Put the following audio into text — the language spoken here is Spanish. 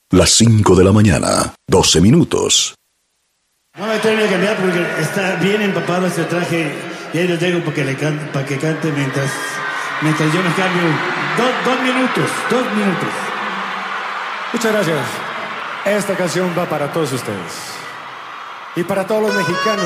Las 5 de la mañana, 12 minutos. No me tengo que cambiar porque está bien empapado este traje y ahí lo dejo para que cante mientras yo me cambio. Dos minutos. Muchas gracias. Esta canción va para todos ustedes y para todos los mexicanos.